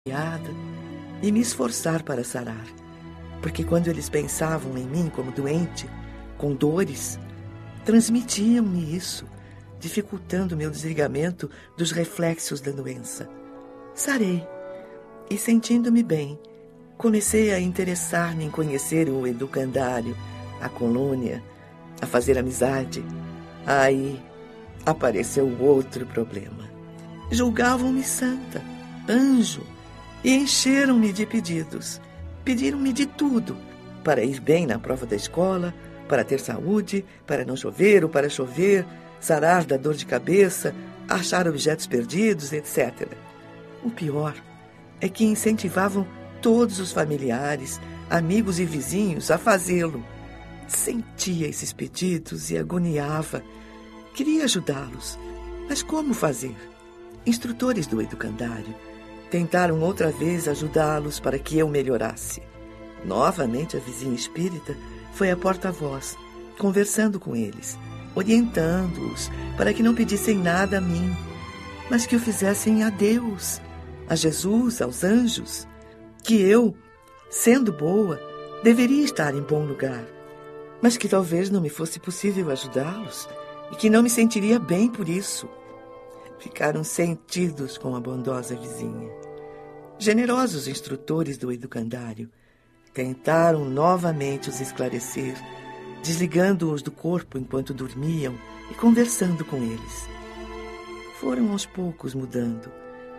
e me esforçar para sarar, porque quando eles pensavam em mim como doente, com dores, transmitiam-me isso, dificultando meu desligamento dos reflexos da doença. Sarei e, sentindo-me bem, comecei a interessar-me em conhecer o educandário, a colônia, a fazer amizade. Aí apareceu outro problema. Julgavam-me santa, anjo, e encheram-me de pedidos. Pediram-me de tudo, para ir bem na prova da escola, para ter saúde, para não chover ou para chover, sarar da dor de cabeça, achar objetos perdidos, etc. O pior é que incentivavam todos os familiares, amigos e vizinhos a fazê-lo. Sentia esses pedidos e agoniava. Queria ajudá-los, mas como fazer? Instrutores do educandário tentaram outra vez ajudá-los para que eu melhorasse. Novamente a vizinha espírita foi a porta-voz, conversando com eles, orientando-os para que não pedissem nada a mim, mas que o fizessem a Deus, a Jesus, aos anjos, que eu, sendo boa, deveria estar em bom lugar, mas que talvez não me fosse possível ajudá-los e que não me sentiria bem por isso. Ficaram sentidos com a bondosa vizinha. Generosos instrutores do educandário tentaram novamente os esclarecer, desligando-os do corpo enquanto dormiam e conversando com eles. Foram aos poucos mudando,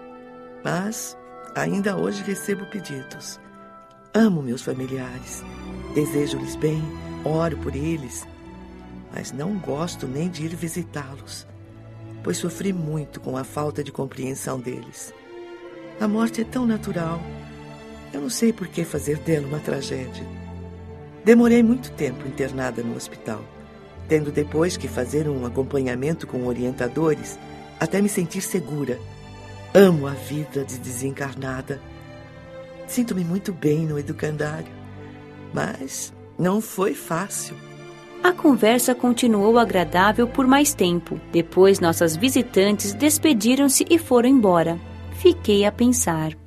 mas ainda hoje recebo pedidos. Amo meus familiares, desejo-lhes bem, oro por eles, mas não gosto nem de ir visitá-los, pois sofri muito com a falta de compreensão deles. A morte é tão natural, eu não sei por que fazer dela uma tragédia. Demorei muito tempo internada no hospital, tendo depois que fazer um acompanhamento com orientadores até me sentir segura. Amo a vida de desencarnada. Sinto-me muito bem no educandário, mas não foi fácil. A conversa continuou agradável por mais tempo. Depois, nossas visitantes despediram-se e foram embora. Fiquei a pensar.